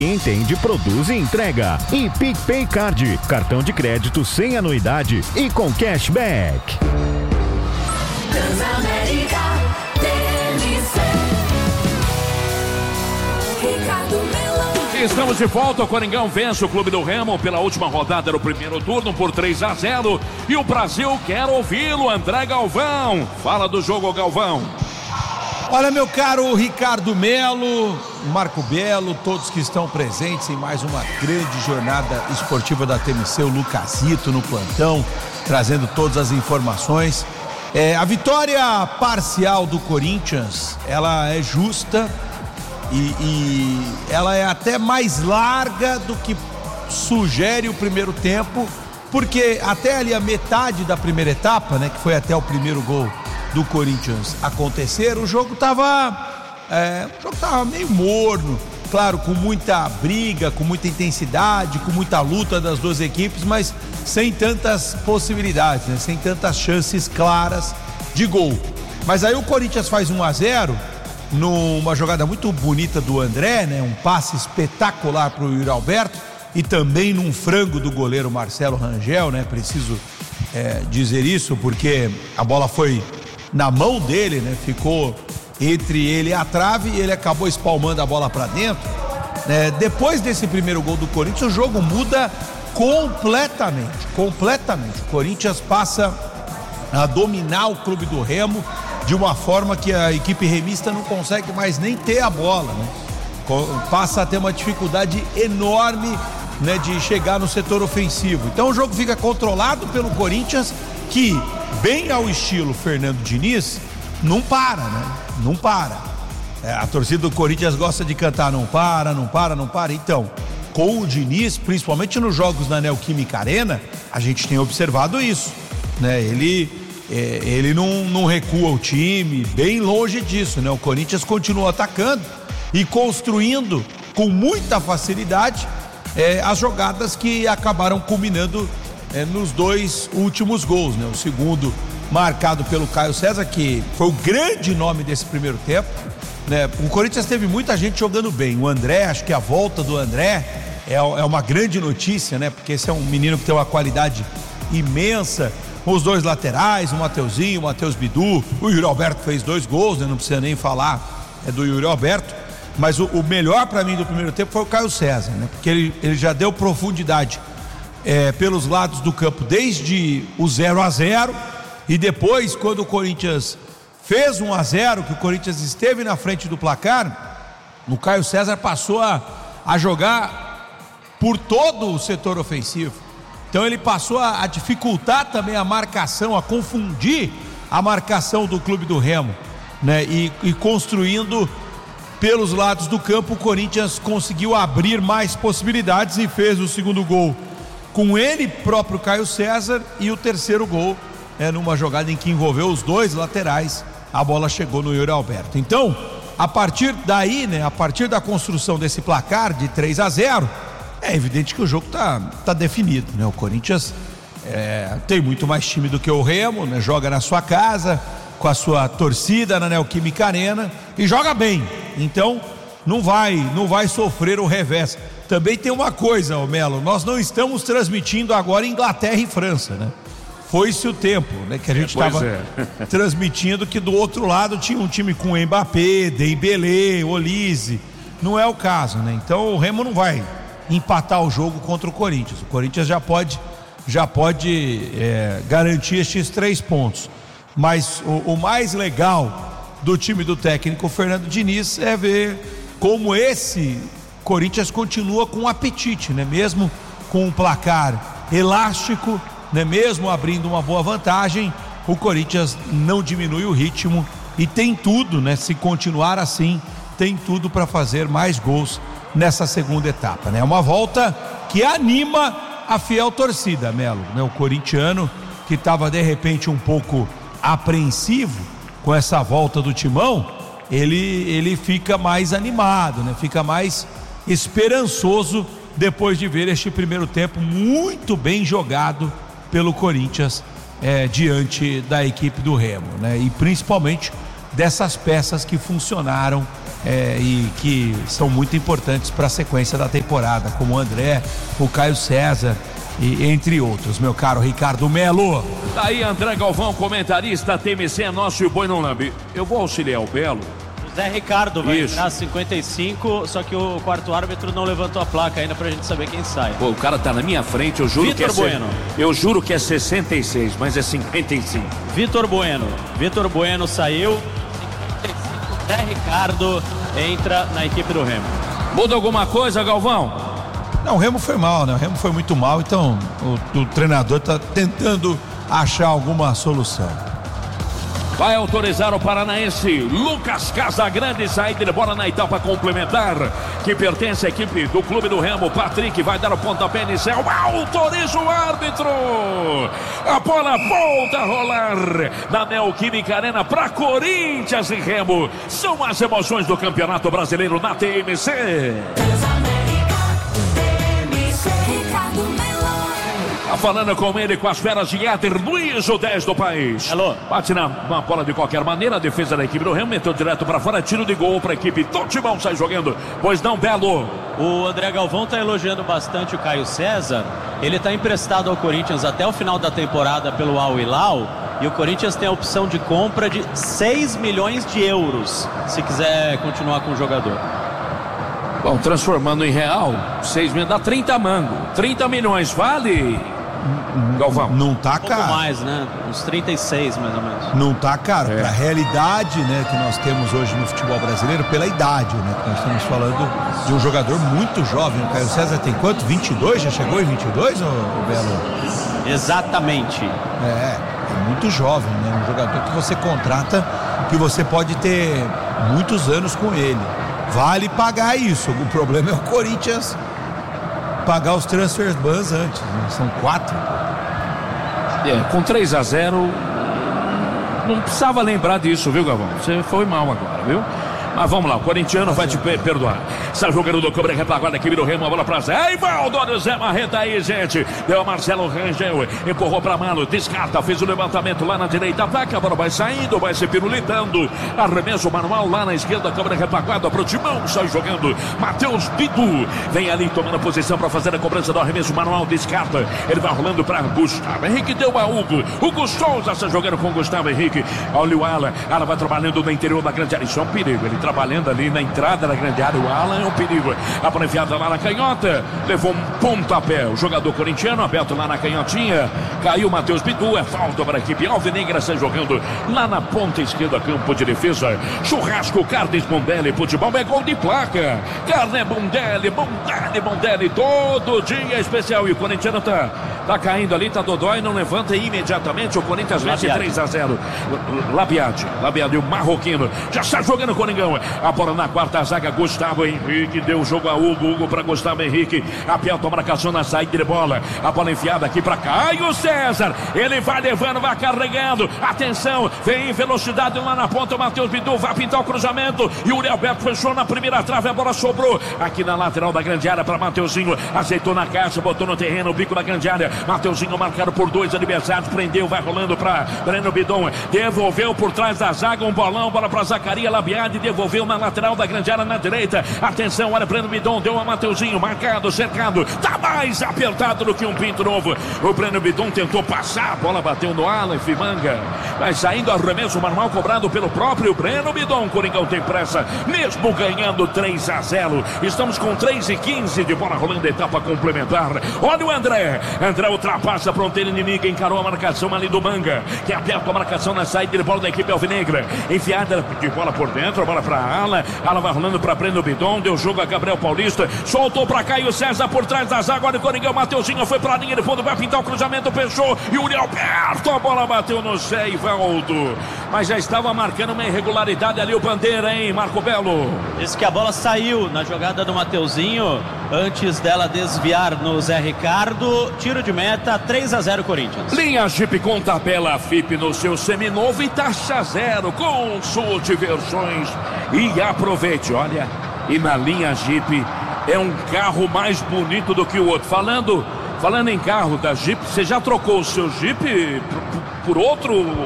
Entende, produz e entrega. E PicPay Card, cartão de crédito sem anuidade e com cashback. Transamérica, Ricardo Melão. Estamos de volta. O Coringão vence o Clube do Remo pela última rodada do primeiro turno por 3-0. E o Brasil quer ouvi-lo, André Galvão. Fala do jogo, Galvão. Olha, meu caro Ricardo Melo, Marco Belo, todos que estão presentes em mais uma grande jornada esportiva da TMC, o Lucasito no plantão, trazendo todas as informações. A vitória parcial do Corinthians, ela é justa e ela é até mais larga do que sugere o primeiro tempo, porque até ali a metade da primeira etapa, né, que foi até o primeiro gol do Corinthians acontecer, o jogo tava meio morno, claro, com muita briga, com muita intensidade, com muita luta das duas equipes, mas sem tantas possibilidades, né? Sem tantas chances claras de gol. Mas aí o Corinthians faz 1-0 numa jogada muito bonita do André, né? Um passe espetacular para o Yuri Alberto e também num frango do goleiro Marcelo Rangel, né? Preciso dizer isso porque a bola foi na mão dele, né? Ficou entre ele e a trave e ele acabou espalmando a bola para dentro. Depois desse primeiro gol do Corinthians, o jogo muda completamente. O Corinthians passa a dominar o Clube do Remo de uma forma que a equipe remista não consegue mais nem ter a bola, né? Passa a ter uma dificuldade enorme, né, de chegar no setor ofensivo. Então o jogo fica controlado pelo Corinthians, que, bem ao estilo Fernando Diniz, não para, né? Não para. A torcida do Corinthians gosta de cantar não para. Então, com o Diniz, principalmente nos jogos na Neoquímica Arena, a gente tem observado isso, né? Ele não recua o time, bem longe disso, né? O Corinthians continua atacando e construindo com muita facilidade as jogadas que acabaram culminando nos dois últimos gols, né? O segundo marcado pelo Caio César, que foi o grande nome desse primeiro tempo, né? O Corinthians teve muita gente jogando bem. O André, acho que a volta do André é uma grande notícia, né? Porque esse é um menino que tem uma qualidade imensa. Os dois laterais, o Mateuzinho, o Matheus Bidu, o Yuri Alberto fez 2 gols, né? Não precisa nem falar do Yuri Alberto. Mas o melhor para mim do primeiro tempo foi o Caio César, né? Porque ele já deu profundidade pelos lados do campo desde o 0-0 e depois, quando o Corinthians fez 1-0, que o Corinthians esteve na frente do placar, o Caio César passou a jogar por todo o setor ofensivo. Então ele passou a dificultar também a marcação, a confundir a marcação do Clube do Remo, né? E construindo pelos lados do campo, o Corinthians conseguiu abrir mais possibilidades e fez o segundo gol com ele próprio, Caio César, e o terceiro gol numa jogada em que envolveu os dois laterais, a bola chegou no Yuri Alberto. Então, a partir daí, né, a partir da construção desse placar de 3-0, é evidente que o jogo tá definido, né? O Corinthians tem muito mais time do que o Remo, né? Joga na sua casa, com a sua torcida na Neoquímica Arena e joga bem. Então, não vai sofrer o revés. Também tem uma coisa, Melo, nós não estamos transmitindo agora Inglaterra e França, né? Foi-se o tempo, né, que a gente estava transmitindo que do outro lado tinha um time com Mbappé, Dembélé, Olise. Não é o caso, né? Então o Remo não vai empatar o jogo contra o Corinthians. O Corinthians já pode garantir estes 3 pontos. Mas o mais legal do time do técnico Fernando Diniz é ver como esse Corinthians continua com apetite, né? Mesmo com um placar elástico, né? Mesmo abrindo uma boa vantagem, o Corinthians não diminui o ritmo e tem tudo, né? Se continuar assim, tem tudo para fazer mais gols nessa segunda etapa, né? Uma volta que anima a fiel torcida, Melo, né? O corintiano que estava de repente um pouco apreensivo com essa volta do Timão, ele fica mais animado, né? Fica mais esperançoso depois de ver este primeiro tempo muito bem jogado pelo Corinthians diante da equipe do Remo, né? E principalmente dessas peças que funcionaram e que são muito importantes para a sequência da temporada, como o André, o Caio César e entre outros, meu caro Ricardo Melo. Tá aí André Galvão, comentarista, TMC é nosso e o boi não lambe. Eu vou auxiliar o Belo. Zé Ricardo vai entrar 55, só que o quarto árbitro não levantou a placa ainda pra gente saber quem sai. Pô, o cara tá na minha frente, eu juro que é Bueno. Eu juro que é 66, mas é 55. Vitor Bueno saiu. 55, Zé Ricardo entra na equipe do Remo. Muda alguma coisa, Galvão? Não, o Remo foi mal, né? O Remo foi muito mal, então o treinador tá tentando achar alguma solução. Vai autorizar o paranaense Lucas Casagrande, saída de bola na etapa complementar, que pertence à equipe do Clube do Remo. Patrick vai dar o pontapé inicial, autoriza o árbitro. A bola volta a rolar na Neoquímica Arena para Corinthians e Remo. São as emoções do Campeonato Brasileiro na TMC. Tá falando com ele, com as feras de Éder Luiz, o 10 do país. Alô. Bate na bola de qualquer maneira, a defesa da equipe do Remo meteu direto para fora, tiro de gol para a equipe do Timão, sai jogando. Pois não, Belo? O André Galvão tá elogiando bastante o Caio César. Ele tá emprestado ao Corinthians até o final da temporada pelo Al Hilal. E o Corinthians tem a opção de compra de 6 milhões de euros, se quiser continuar com o jogador. Bom, transformando em real, 6 milhões dá 30 mango. 30 milhões, vale? Galvão. Não tá pouco caro. Mais, né? Uns 36 mais ou menos. Não tá caro. Pra realidade, né, que nós temos hoje no futebol brasileiro, pela idade, né? Que nós estamos falando de um jogador muito jovem. O Caio César tem quanto? 22? Já chegou em 22, ô Belo? Exatamente. É muito jovem, né? Um jogador que você contrata, que você pode ter muitos anos com ele. Vale pagar isso. O problema é o Corinthians pagar os transfer bans antes, né? São 4. Com 3-0 não precisava lembrar disso, viu, Galvão? Você foi mal agora, viu? Mas vamos lá, o corintiano vai te perdoar. Sai jogando do Cobra retaguarda aqui do Remo, a bola pra Zé Ivaldo, olha o Zé Marreta aí, gente. Deu Marcelo Rangel, empurrou pra Mano, descarta, fez o levantamento lá na direita, ataca, a bola vai saindo, vai se pirulitando. Arremesso manual lá na esquerda, Cobra retaguarda pro Timão, sai jogando. Matheus Bidu vem ali tomando posição pra fazer a cobrança do arremesso manual, descarta. Ele vai rolando pra Gustavo Henrique, deu a Hugo. Hugo Souza sai jogando com Gustavo Henrique. Olha o Alan vai trabalhando no interior da grande área, isso é um perigo. Ele trabalhando ali na entrada da grande área, o Alan é um perigo. A bola enfiada lá na canhota, levou um pontapé. O jogador corintiano aberto lá na canhotinha, caiu Matheus Bidu, é falta para a equipe alvinegra, sai jogando lá na ponta esquerda, campo de defesa. Churrasco Carnes Mondelli, futebol é gol de placa. Carne Mondelli, todo dia especial. E o corintiano tá caindo ali, tá dodói, não levanta imediatamente. O Corinthians vence 3-0. Labiade e o marroquino já está jogando o Coringão. A bola na quarta zaga, Gustavo Henrique deu o jogo a Hugo para Gustavo Henrique. Aperta a marcação na saída de bola. A bola enfiada aqui para Caio César. Ele vai levando, vai carregando. Atenção, vem em velocidade lá na ponta. O Matheus Bidu vai pintar o cruzamento. E o Uri Alberto fechou na primeira trave. A bola sobrou aqui na lateral da grande área para Mateuzinho. Ajeitou na caixa, botou no terreno, o bico da grande área. Mateuzinho marcado por 2 adversários. Prendeu, vai rolando para Breno Bidon. Devolveu por trás da zaga um bolão. Bola para Zacaria Labiade. Devolveu na lateral da grande área na direita. Atenção, olha, Breno Bidon deu a Mateuzinho, marcado, cercado, tá mais apertado do que um pinto novo. O Breno Bidon tentou passar, a bola bateu no Alan Fimanga. Vai saindo arremesso manual cobrado pelo próprio Breno Bidon. Coringão tem pressa, mesmo ganhando 3-0. Estamos com 3:15 de bola rolando, etapa complementar. Olha o André ultrapassa a fronteira inimiga, encarou a marcação ali do Manga, que aperta a marcação na saída de bola da equipe alvinegra. Enfiada de bola por dentro, a bola para Alan vai rolando para Breno Bidon, deu jogo a Gabriel Paulista, soltou para Caio César por trás da zaga, olha o Coringão, Mateuzinho foi para a linha de fundo, vai pintar o cruzamento, fechou, e o Uri Alberto, a bola bateu no Zé Ivaldo, mas já estava marcando uma irregularidade ali o Bandeira, hein, Marco Belo? Diz que a bola saiu na jogada do Mateuzinho, antes dela desviar no Zé Ricardo. Tiro de meta, 3-0 Corinthians. Linha Jeep com tabela FIP no seu seminovo e taxa zero. Consulte versões e aproveite. Olha, e na linha Jeep é um carro mais bonito do que o outro. Falando em carro da Jeep, você já trocou o seu Jeep por outro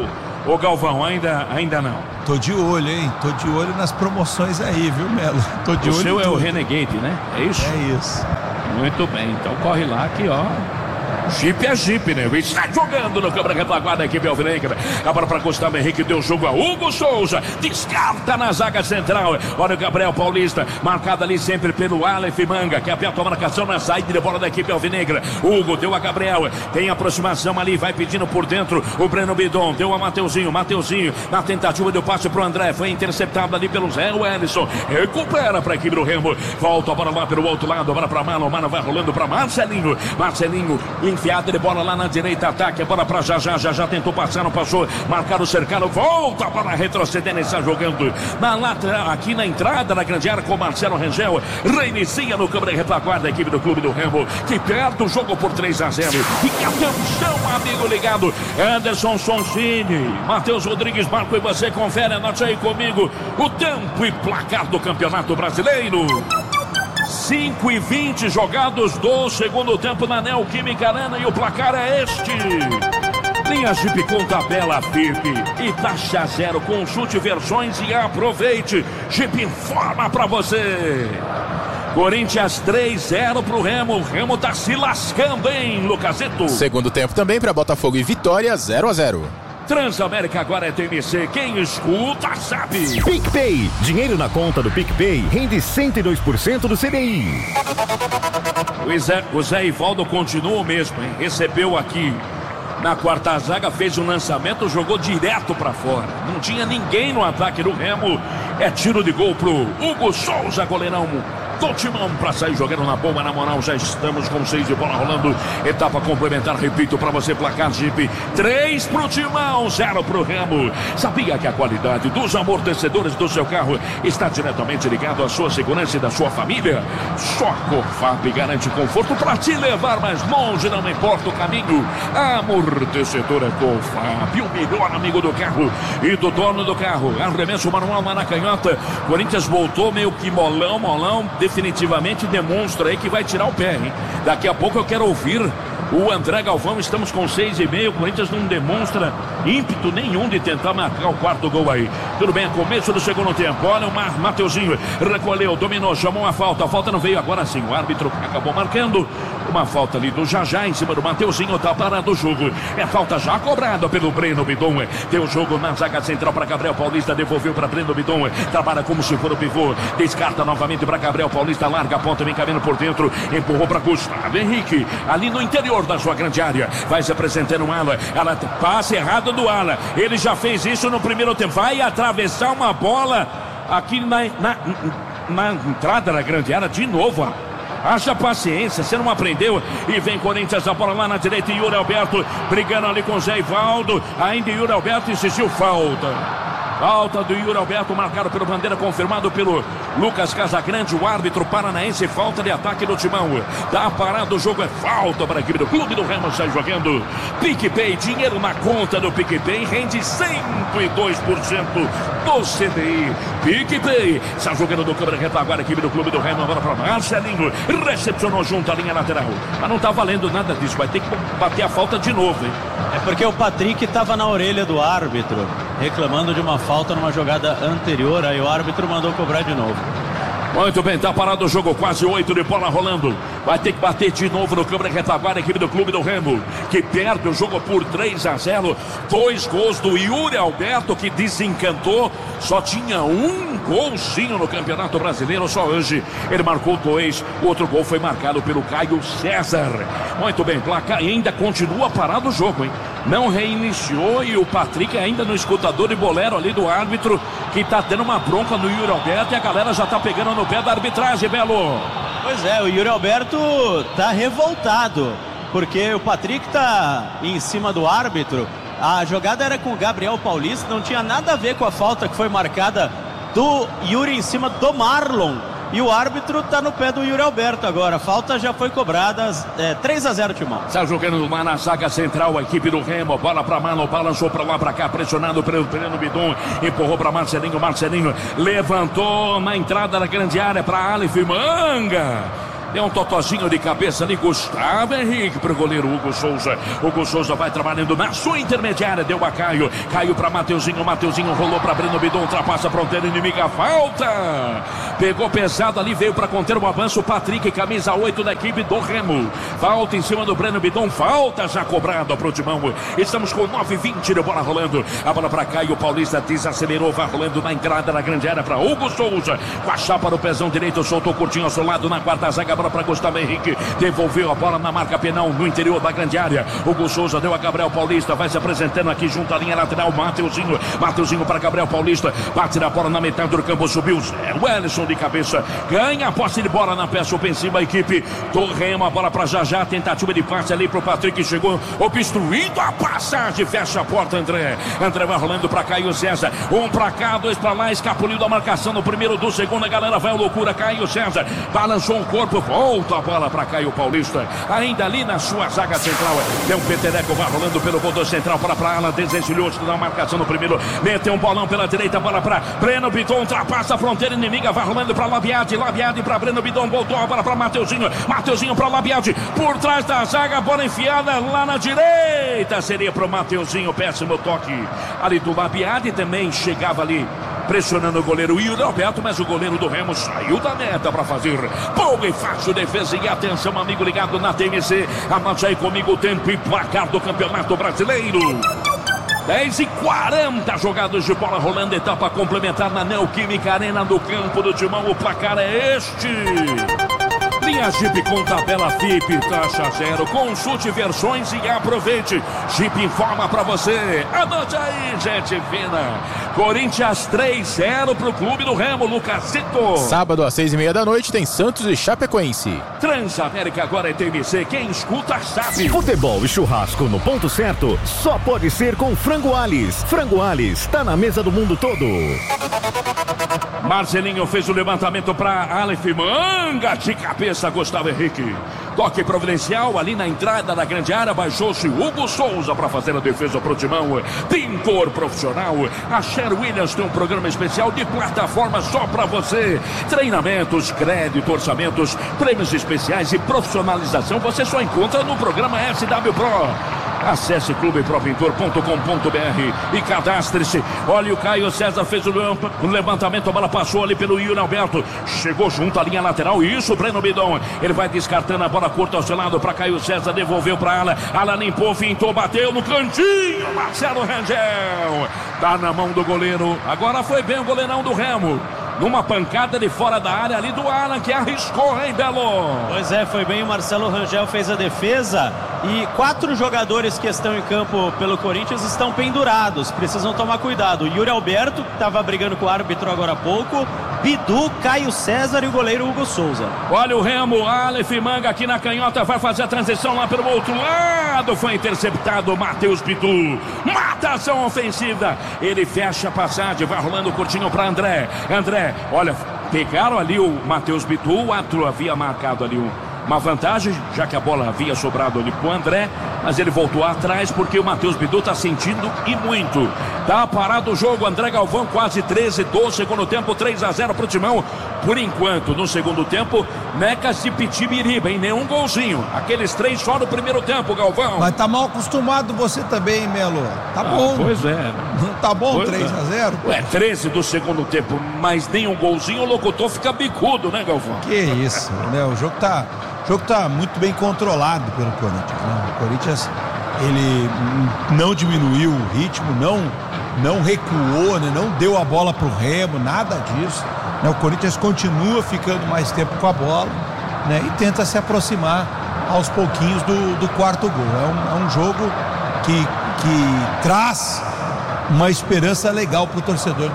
Ô Galvão, ainda não. Tô de olho, hein? Tô de olho nas promoções aí, viu, Melo? Tô de olho. O seu é o Renegade, né? É isso? É isso. Muito bem, então corre lá que, ó, Jeep é Jeep, né? Está jogando no câmera retaguarda da equipe alvinegra. Agora para Gustavo Henrique, deu jogo a Hugo Souza. Descarta na zaga central. Olha o Gabriel Paulista, marcado ali sempre pelo Aleph Manga, que aperta a marcação na saída de bola da equipe alvinegra. Hugo deu a Gabriel, tem aproximação ali, vai pedindo por dentro o Breno Bidon, deu a Mateuzinho na tentativa de passe pro André, foi interceptado ali pelo Zé Wellison. Recupera para a equipe do Remo. Volta a bola lá pelo outro lado, agora para Mano. Mano vai rolando para Marcelinho. Enfiada de bola lá na direita, ataque, a bola para já tentou passar, não passou, marcaram o cercado, volta para retroceder, está jogando na lateral, aqui na entrada da grande área com Marcelo Rangel, reinicia no câmera de retaguarda a equipe do Clube do Remo, que perde o jogo por 3-0, e atenção, amigo ligado, Anderson Sonsini, Matheus Rodrigues, Marco, e você confere, anote aí comigo, o tempo e placar do Campeonato Brasileiro. 5:20 jogados do segundo tempo na Neoquímica Arena e o placar é este. Linha Jeep com tabela FIP e taxa zero. Consulte versões e aproveite. Jeep informa pra você. Corinthians 3-0 pro Remo. O Remo tá se lascando, hein, Lucazito? Segundo tempo também para Botafogo e Vitória, 0-0. Transamérica agora é TMC, quem escuta sabe. PicPay, dinheiro na conta do PicPay rende 102% do CDI. O Zé Ivaldo continua o mesmo, hein? Recebeu aqui na quarta zaga, fez um lançamento, jogou direto pra fora. Não tinha ninguém no ataque do Remo. É tiro de gol pro Hugo Souza, goleirão do Timão, pra sair jogando na bomba, na moral. Já estamos com 6 de bola rolando. Etapa complementar, repito pra você, placar Jeep 3 pro Timão, 0 pro Remo. Sabia que a qualidade dos amortecedores do seu carro está diretamente ligado à sua segurança e da sua família? Só a Cofap garante conforto pra te levar mais longe, não importa o caminho. Amortecedor é Cofap, o melhor amigo do carro e do dono do carro. Arremesso manual lá na canhota. Corinthians voltou meio que molão. Definitivamente demonstra aí que vai tirar o pé, hein? Daqui a pouco eu quero ouvir o André Galvão. Estamos com 6:30. O Corinthians não demonstra ímpeto nenhum de tentar marcar o quarto gol aí. Tudo bem, começo do segundo tempo. Olha o Mateuzinho, recolheu, dominou, chamou a falta. A falta não veio agora sim. O árbitro acabou marcando uma falta ali do Jajá em cima do Mateuzinho. Tá parado o jogo. É falta já cobrada pelo Breno Bidon. Deu jogo na zaga central para Gabriel Paulista. Devolveu para Breno Bidon. Trabalha como se for o pivô. Descarta novamente para Gabriel Paulista. Larga a ponta, vem caminhando por dentro. Empurrou para Gustavo Henrique. Ali no interior da sua grande área. Vai se apresentando o Ala. Ela passe errado do Ala. Ele já fez isso no primeiro tempo. Vai atravessar uma bola aqui na entrada da grande área de novo. Haja paciência, você não aprendeu. E vem Corinthians, a bola lá na direita. E Yuri Alberto brigando ali com Zé Ivaldo. Ainda Yuri Alberto insistiu, falta. Falta do Yuri Alberto, marcado pelo Bandeira, confirmado pelo Lucas Casagrande, o árbitro paranaense. Falta de ataque do Timão. Tá parado o jogo, é falta para a equipe do Clube do Remo. Sai jogando PicPay, dinheiro na conta do PicPay, rende 102% do CDI. PicPay, está jogando do câmera retaguarda, a equipe do Clube do Remo. Agora para Marcelinho, recepcionou junto à linha lateral. Mas não tá valendo nada disso, vai ter que bater a falta de novo, hein? É porque o Patrick estava na orelha do árbitro, reclamando de uma falta numa jogada anterior, aí o árbitro mandou cobrar de novo. Muito bem, tá parado o jogo, quase 8 de bola rolando. Vai ter que bater de novo no câmera retaguarda, a equipe do Clube do Remo, que perde o jogo por 3-0. 2 gols do Yuri Alberto, que desencantou. Só tinha um golzinho no Campeonato Brasileiro, só hoje ele marcou 2. O outro gol foi marcado pelo Caio César. Muito bem, placar ainda continua parado o jogo, hein? Não reiniciou e o Patrick ainda no escutador de bolero ali do árbitro, que tá tendo uma bronca no Yuri Alberto, e a galera já tá pegando no pé da arbitragem, Belo. Pois é, o Yuri Alberto tá revoltado, porque o Patrick tá em cima do árbitro. A jogada era com o Gabriel Paulista, não tinha nada a ver com a falta que foi marcada do Yuri em cima do Marlon. E o árbitro tá no pé do Yuri Alberto agora. A falta já foi cobrada. 3-0 Timão. Está jogando lá na zaga central a equipe do Remo. Bola para Mano, balançou para lá, para cá, pressionado pelo Breno Bidon. Empurrou para Marcelinho. Marcelinho levantou na entrada da grande área para Aleph Manga. Deu um totozinho de cabeça ali, Gustavo Henrique pro goleiro Hugo Souza. Hugo Souza vai trabalhando na sua intermediária, deu a Caio. Caio pra Mateuzinho, Mateuzinho rolou pra Breno Bidon, ultrapassa a fronteira inimiga, falta. Pegou pesado ali, veio pra conter o avanço, Patrick, camisa 8 da equipe do Remo. Falta em cima do Breno Bidon, falta já cobrada pro Timão. Estamos com 9:20 de bola rolando. A bola pra Caio, Paulista desacelerou, vai rolando na entrada da grande área pra Hugo Souza. Com a chapa no pezão direito, soltou curtinho ao seu lado na quarta zaga, a bola pra Gustavo Henrique. Devolveu a bola na marca penal no interior da grande área. Hugo Souza deu a Gabriel Paulista, vai se apresentando aqui junto à linha lateral, Mateuzinho. Mateuzinho para Gabriel Paulista, bate na bola na metade do campo, subiu o Ellison de cabeça, ganha a posse de bola na peça ofensiva, a equipe do Remo, a bola para Jajá, tentativa de passe ali pro Patrick, chegou obstruindo a passagem, fecha a porta, André vai rolando para Caio César, um para cá, dois para lá, escapuliu da marcação no primeiro, do segundo, a galera vai à loucura, Caio César, balançou o corpo, volta a bola para Caio Paulista, ainda ali na sua zaga central, tem um Petereco, vai rolando pelo corredor central, para Alan, desencilhou-se da marcação no primeiro, meteu um bolão pela direita, bola para Breno Bidon, ultrapassa a fronteira inimiga, vai rolando para Labiade para Breno Bidon, voltou a bola para Mateuzinho para Labiade, por trás da zaga, bola enfiada lá na direita, seria para o Mateuzinho, péssimo toque ali do Labiade, também chegava ali pressionando o goleiro Yuri Alberto, mas o goleiro do Remo saiu da meta para fazer boa e fácil defesa. E atenção, amigo ligado na TMC, anote aí comigo o tempo e placar do Campeonato Brasileiro. 10:40 jogadas de bola rolando, etapa complementar na Neoquímica Arena do campo do Timão. O placar é este. Linha Jeep com tabela FIP, taxa zero. Consulte versões e aproveite. Jeep informa pra você. Anote aí, gente fina. Corinthians 3-0 pro clube do Remo, Lucasito. Sábado às 6:30 da noite tem Santos e Chapecoense. Transamérica agora é TMC, quem escuta sabe. Futebol e churrasco no ponto certo só pode ser com Frango Alis. Frango Alis tá na mesa do mundo todo. Marcelinho fez o levantamento para Aleph Manga, de cabeça, Gustavo Henrique. Toque providencial ali na entrada da grande área, baixou-se Hugo Souza para fazer a defesa pro Timão. Pintor profissional, a Sher Williams tem um programa especial de plataforma só para você. Treinamentos, crédito, orçamentos, prêmios especiais e profissionalização você só encontra no programa SW Pro. Acesse clubepropintor.com.br e cadastre-se. Olha, o Caio César fez o levantamento, a bola passou ali pelo Yuri Alberto, chegou junto à linha lateral, isso, Breno Bidon, ele vai descartando a bola curta ao seu lado para Caio César, devolveu para Alan, Alan limpou, fintou, bateu no cantinho, Marcelo Rangel, tá na mão do goleiro, agora foi bem o goleirão do Remo. Numa pancada de fora da área ali do Alan, que arriscou, hein, Belo? Pois é, foi bem, o Marcelo Rangel fez a defesa e 4 jogadores que estão em campo pelo Corinthians estão pendurados, precisam tomar cuidado. Yuri Alberto, que estava brigando com o árbitro agora há pouco, Bidu, Caio César e o goleiro Hugo Souza. Olha o Remo, Aleph Manga aqui na canhota, vai fazer a transição lá pelo outro lado, foi interceptado Matheus Bidu, matação ofensiva, ele fecha a passagem, vai rolando curtinho para André, olha, pegaram ali o Matheus Bidu, o árbitro havia marcado ali uma vantagem, já que a bola havia sobrado ali pro André, mas ele voltou atrás porque o Matheus Bidu tá sentindo e muito. Tá parado o jogo, André Galvão, quase 13 do segundo tempo, 3-0 pro Timão. Por enquanto, no segundo tempo, Mecas de Pitibiriba, em nenhum golzinho. Aqueles 3 só no primeiro tempo, Galvão. Mas tá mal acostumado você também, Melo. Tá bom. Pois é. Não tá bom, 3-0? Ué, 13 do segundo tempo, mas nem um golzinho, o locutor fica bicudo, né, Galvão? Que isso, né? O jogo tá muito bem controlado pelo Corinthians, né? O Corinthians, ele não diminuiu o ritmo, não recuou, né? Não deu a bola pro Remo, nada disso, né? O Corinthians continua ficando mais tempo com a bola, né? E tenta se aproximar aos pouquinhos do quarto gol. É um jogo que traz uma esperança legal pro torcedor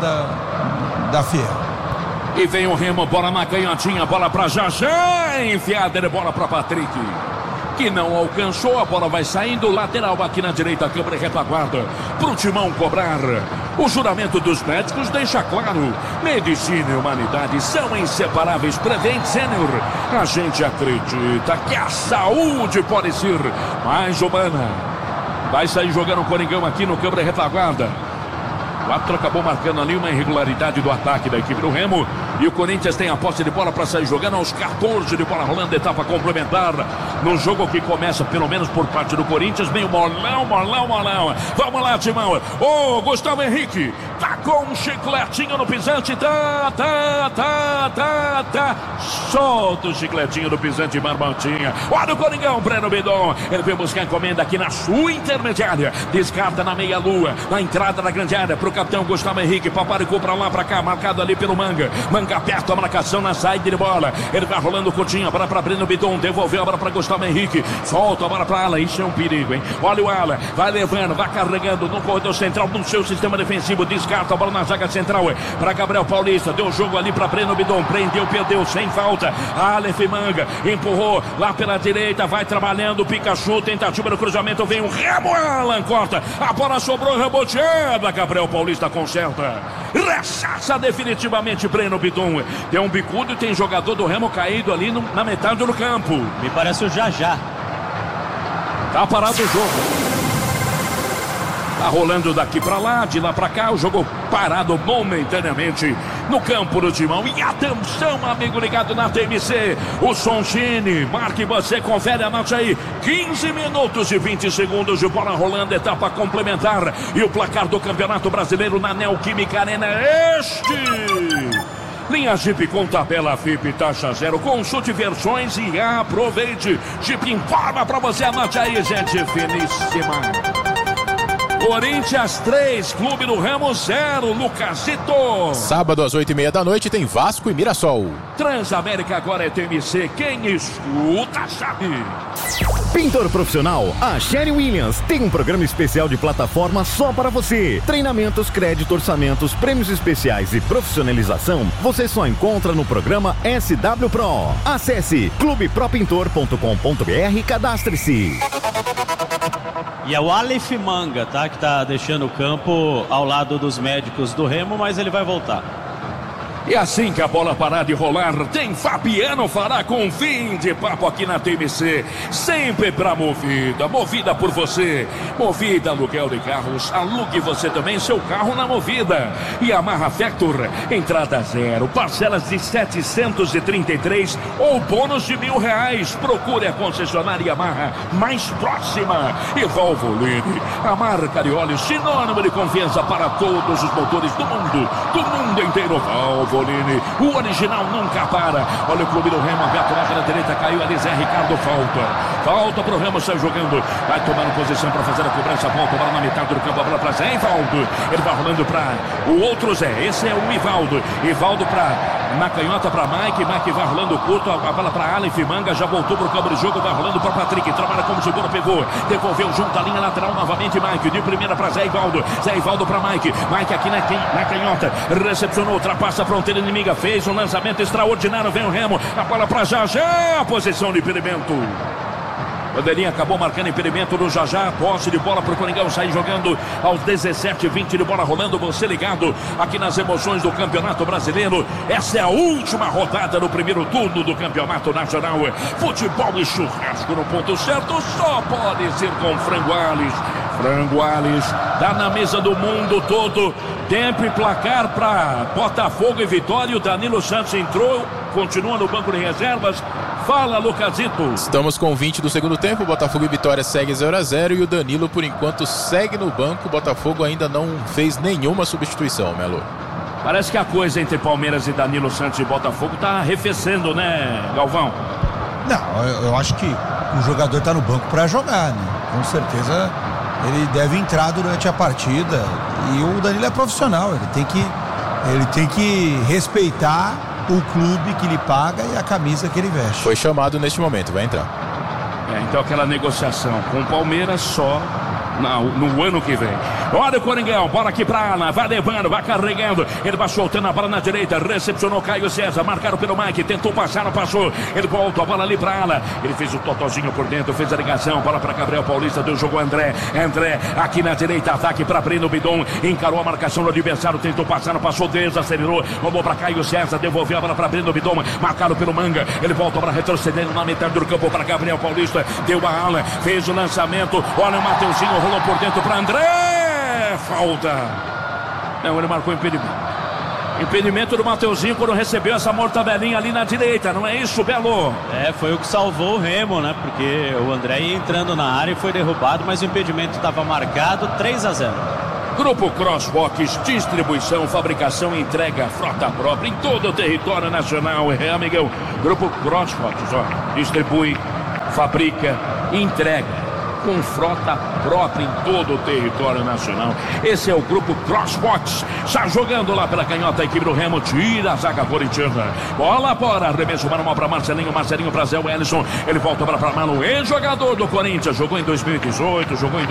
da Fiel. E vem o Remo, bola na canhotinha, bola pra Jajá, enfiada de bola pra Patrick, que não alcançou, a bola vai saindo, lateral aqui na direita, câmera e retaguarda, pro Timão cobrar. O juramento dos médicos deixa claro, medicina e humanidade são inseparáveis. Prevent Senior, a gente acredita que a saúde pode ser mais humana. Vai sair jogando o Coringão aqui no câmera e retaguarda. O árbitro acabou marcando ali uma irregularidade do ataque da equipe do Remo. E o Corinthians tem a posse de bola para sair jogando aos 14 de bola rolando, etapa complementar. Num jogo que começa, pelo menos por parte do Corinthians, meio molão. Vamos lá, Timão. Ô, Gustavo Henrique, tá com um chicletinho no pisante. Tá. Solta o chicletinho do pisante, Marmontinha. Olha o Coringão, Breno Bidon. Ele veio buscar encomenda aqui na sua intermediária. Descarta na meia-lua, na entrada da grande área, pro capitão Gustavo Henrique. Paparicou pra lá, pra cá, marcado ali pelo Manga. Manga aperta a marcação na saída de bola. Ele vai rolando o Coutinho, a bola pra Breno Bidon. Devolveu a bola pra Gustavo Henrique. Solta a bola pra Ala. Isso é um perigo, hein? Olha o Ala, vai levando, vai carregando no corredor central, no seu sistema defensivo. Descarta a bola na zaga central pra Gabriel Paulista. Deu jogo ali pra Breno Bidon. Prendeu, perdeu, sem falta. Aleph Manga empurrou lá pela direita. Vai trabalhando. Pikachu, tentativa do cruzamento. Vem o Remo. Alan corta. A bola sobrou, reboteada. Gabriel Paulista conserta. Rechaça definitivamente Breno Bidon. Tem um bicudo e tem jogador do Remo caído ali na metade do campo. Me parece o Jajá. Tá parado o jogo. Tá rolando daqui pra lá, de lá pra cá, o jogo parado momentaneamente no campo do Timão. E atenção, amigo ligado na TMC, o Soncini, marque você, confere, anote aí, 15 minutos e 20 segundos de bola rolando, etapa complementar. E o placar do Campeonato Brasileiro na Neoquímica Arena é este. Linha Jeep com tabela FIP taxa zero. Consulte versões e aproveite. Jeep informa pra você, anote aí, gente finíssima. Corinthians 3, Clube do Remo 0, Lucasito. Sábado às 8h30 da noite tem Vasco e Mirassol. Transamérica agora é TMC, quem escuta sabe. Pintor profissional, a Sherry Williams tem um programa especial de plataforma só para você. Treinamentos, crédito, orçamentos, prêmios especiais e profissionalização você só encontra no programa SW Pro. Acesse clubepropintor.com.br e cadastre-se. E é o Aleph Manga, tá? Que tá deixando o campo ao lado dos médicos do Remo, mas ele vai voltar. E assim que a bola parar de rolar, tem Fabiano Fará com fim de papo aqui na TMC. Sempre pra Movida, movida por você. Movida aluguel de carros, alugue você também seu carro na Movida. E Yamaha Factor, entrada zero, parcelas de 733 ou bônus de R$1.000. Procure a concessionária Yamaha mais próxima. E Valvoline, a marca de óleo sinônimo de confiança para todos os motores do mundo inteiro. Valvoline, o original nunca para. Olha o Clube do Remo, aberto lá pela direita, caiu ali Zé Ricardo, falta pro Remo, sai jogando, vai tomando posição para fazer a cobrança, volta, bola na metade do campo, a bola para Zé Ivaldo, ele vai rolando para o outro Zé, esse é o Ivaldo para na canhota para Mike vai rolando curto, a bola para Aleph Manga, já voltou pro campo de jogo, vai rolando para Patrick, trabalha como seguro, pegou, devolveu junto à linha lateral novamente, Mike, de primeira para Zé Ivaldo para Mike aqui na canhota, recepcionou, ultrapassa a fronteira inimiga, fez um lançamento extraordinário, vem o Remo, a bola para Jajá, a posição de impedimento. Bandeirinha acabou marcando impedimento do Jajá. Posse de bola para o Coringão sair jogando aos 17:20 de bola rolando. Você ligado aqui nas emoções do Campeonato Brasileiro. Essa é a última rodada do primeiro turno do Campeonato Nacional. Futebol e churrasco no ponto certo só pode ser com Frango Alves. Frango Alves tá na mesa do mundo todo. Tempo e placar para Botafogo e Vitória. O Danilo Santos entrou, continua no banco de reservas. Fala, Lucasito. Estamos com 20 do segundo tempo. Botafogo e Vitória segue 0-0 e o Danilo, por enquanto, segue no banco. O Botafogo ainda não fez nenhuma substituição, Melo. Parece que a coisa entre Palmeiras e Danilo Santos e Botafogo tá arrefecendo, né, Galvão? Não, eu acho que o jogador tá no banco para jogar, né? Com certeza ele deve entrar durante a partida. E o Danilo é profissional, ele tem que respeitar o clube que lhe paga e a camisa que ele veste. Foi chamado neste momento, vai entrar. Então aquela negociação com o Palmeiras só no ano que vem. Olha o Coringão, bola aqui pra Ana, vai levando, vai carregando, ele vai soltando a bola na direita, recepcionou Caio César, marcaram pelo Mike, tentou passar, não passou, ele volta a bola ali pra Ana, ele fez o totozinho por dentro, fez a ligação, bola pra Gabriel Paulista, deu jogo André aqui na direita, ataque pra Breno Bidon, encarou a marcação do adversário, tentou passar, não passou, desacelerou, roubou pra Caio César, devolveu a bola pra Breno Bidon, marcado pelo Manga, ele volta para retrocedendo na metade do campo pra Gabriel Paulista, deu a ala, fez o lançamento, olha o Mateuzinho, rolou por dentro para André, falta. Não, ele marcou impedimento. Impedimento do Mateuzinho quando recebeu essa mortadelinha ali na direita, não é isso, Belo? Foi o que salvou o Remo, né? Porque o André ia entrando na área e foi derrubado, mas o impedimento estava marcado. 3-0. Grupo Crossbox, distribuição, fabricação e entrega, frota própria em todo o território nacional, amigão. Grupo Crossbox, distribui, fabrica e entrega com frota própria em todo o território nacional. Esse é o Grupo Crossbox. Está jogando lá pela canhota a equipe do Remo, tira a zaga corintiana. Bola fora, arremesso manual para Marcelinho para Zé Wellison. Ele volta para Mano, ex-jogador do Corinthians. Jogou em 2018, jogou em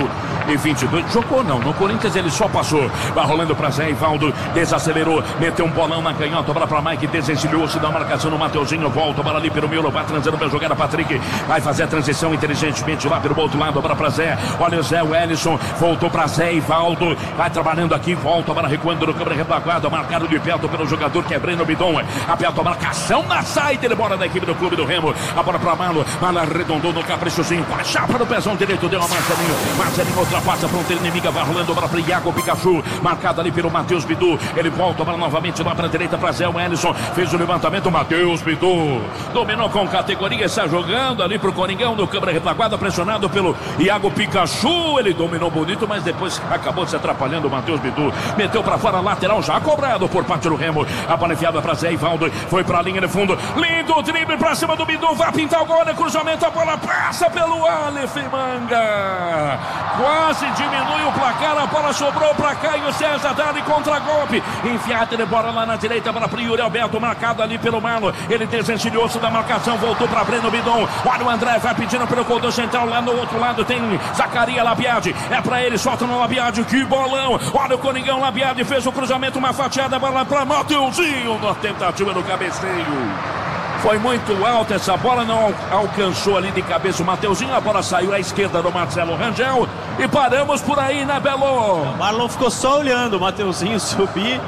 2022. Jogou não, no Corinthians ele só passou. Vai rolando para Zé Ivaldo, desacelerou, meteu um bolão na canhota, bola para Mike, desencilhou-se da marcação no Mateuzinho. Volta para ali pelo Milo, vai transando para jogar a Patrick. Vai fazer a transição inteligentemente lá pelo outro lado, para Zé. Olha o Zé Wellison, voltou para Zé Ivaldo, vai trabalhando aqui, volta para recuando no câmera retaguarda, marcado de perto pelo jogador que é Breno Bidon. Aperta a marcação na saída, ele bora da equipe do clube do Remo. A bola para Malo arredondou no caprichozinho, com a chapa no pezão direito, deu a Marcelinho ultrapassa a fronteira inimiga, vai rolando para Iago Pikachu, marcado ali pelo Matheus Bidu. Ele volta para novamente lá para a direita para Zé Wellison, fez o levantamento, Matheus Bidu dominou com categoria, está jogando ali pro Coringão no câmera retaguarda, pressionado pelo Iago Pikachu. Ele dominou bonito, mas depois acabou se atrapalhando o Matheus Bidu. Meteu para fora, lateral já cobrado por parte do Remo. A bola enfiada para Zé Ivaldo, foi para a linha de fundo. Lindo drible para cima do Bidu, vai pintar o gol, cruzamento, a bola passa pelo Aleph Manga. Quase diminui o placar, a bola sobrou para Caio César, dá-lhe contra-golpe. Enfiada de bola lá na direita para Yuri Alberto, marcado ali pelo Malo. Ele desencilhou-se da marcação, voltou para Breno Bidon. Olha o André, vai pedindo pelo corredor central, lá no outro lado tem Zacaria Labiade, é pra ele, solta no Labiade, que bolão. Olha o Coringão, Labiade fez o cruzamento, uma fatiada, bola pra Mateuzinho, na tentativa do cabeceio. Foi muito alta essa bola, não alcançou ali de cabeça o Mateuzinho, a bola saiu à esquerda do Marcelo Rangel e paramos por aí, né, Belo? O Marlon ficou só olhando o Mateuzinho subir.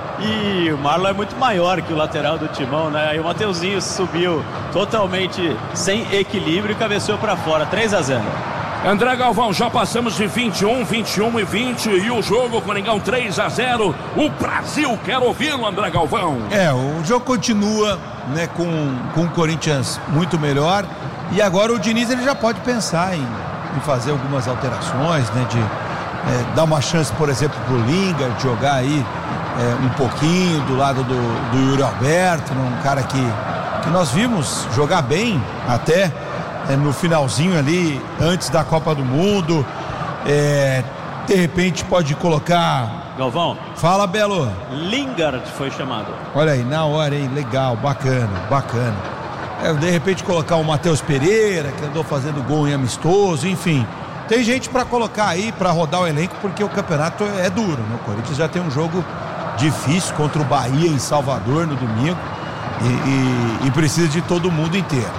E o Marlon é muito maior que o lateral do Timão, né? Aí o Mateuzinho subiu totalmente sem equilíbrio e cabeceou para fora. 3-0. André Galvão, já passamos de 21 e 20 e o jogo, Coringão 3-0. O Brasil quer ouvi-lo, André Galvão. O jogo continua, né, com o Corinthians muito melhor. E agora o Diniz ele já pode pensar em fazer algumas alterações, né, de dar uma chance, por exemplo, pro Lingard jogar aí um pouquinho do lado do Yuri Alberto, um cara que nós vimos jogar bem até no finalzinho ali, antes da Copa do Mundo. De repente pode colocar... Galvão. Fala, Belo. Lingard foi chamado. Olha aí, na hora, hein? Legal, bacana. De repente colocar o Matheus Pereira, que andou fazendo gol em amistoso, enfim. Tem gente para colocar aí, para rodar o elenco, porque o campeonato é duro, né? O Corinthians já tem um jogo difícil contra o Bahia em Salvador no domingo e precisa de todo mundo inteiro.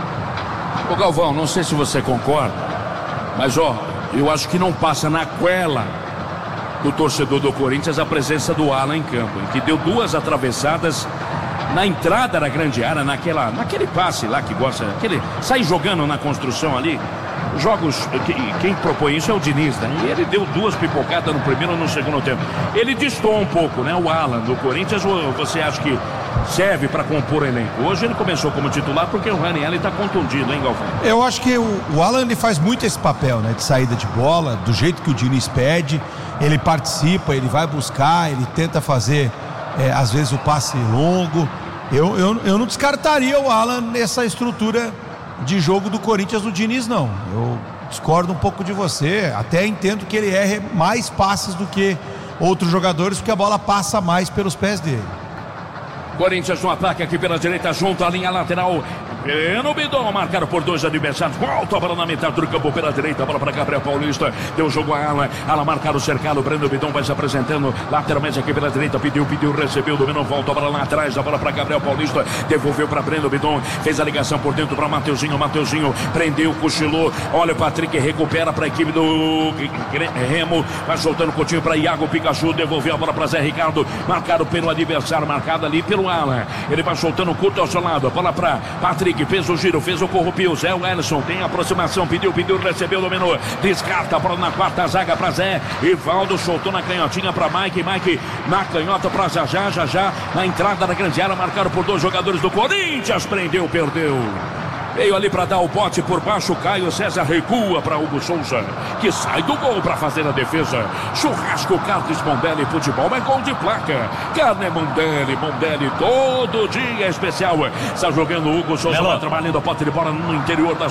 Ô Galvão, não sei se você concorda, mas eu acho que não passa na goela do torcedor do Corinthians a presença do Alan em campo, que deu 2 atravessadas na entrada da grande área, naquele passe lá que gosta, sai jogando na construção ali. Jogos, quem propõe isso é o Diniz, né? E ele deu 2 pipocadas no primeiro e no segundo tempo. Ele destoou um pouco, né? O Alan do Corinthians, ou você acha que serve para compor o elenco? Hoje ele começou como titular porque o Raniel está contundido, hein, Galvão? Eu acho que o Alan ele faz muito esse papel, né? De saída de bola, do jeito que o Diniz pede. Ele participa, ele vai buscar, ele tenta fazer, às vezes, o passe longo. Eu não descartaria o Alan nessa estrutura de jogo do Corinthians do Diniz, não. Eu discordo um pouco de você, até entendo que ele erre mais passes do que outros jogadores, porque a bola passa mais pelos pés dele. Corinthians no ataque aqui pela direita, junto à linha lateral. Breno Bidon, marcado por 2 adversários. Volta a bola na metade do campo pela direita. A bola para Gabriel Paulista. Deu jogo a Alan. Alan marcado, cercado. Breno Bidon vai se apresentando lateralmente aqui pela direita. Pediu, recebeu. Dominou, volta a bola lá atrás. A bola para Gabriel Paulista. Devolveu para Breno Bidon. Fez a ligação por dentro para Mateuzinho. Mateuzinho prendeu, cochilou. Olha o Patrick, recupera para a equipe do Remo. Vai soltando o Coutinho para Iago Pikachu. Devolveu a bola para Zé Ricardo. Marcado pelo adversário. Marcado ali pelo Alan. Ele vai soltando o curto ao seu lado. A bola para Patrick. Kaique fez o giro, fez o corrupio. Zé Wellison tem aproximação, pediu, recebeu, dominou. Descarta na quarta zaga pra Zé. Ivaldo soltou na canhotinha pra Mike na canhota pra Já. Na entrada da grande área, marcaram por 2 jogadores do Corinthians. Prendeu, perdeu. Veio ali para dar o bote por baixo. Caio César recua para Hugo Souza, que sai do gol para fazer a defesa. Churrasco Carnes Mondelli Futebol é gol de placa. Carne Mondelli todo dia é especial. Está jogando o Hugo Souza, vai trabalhando a pote de bola no interior das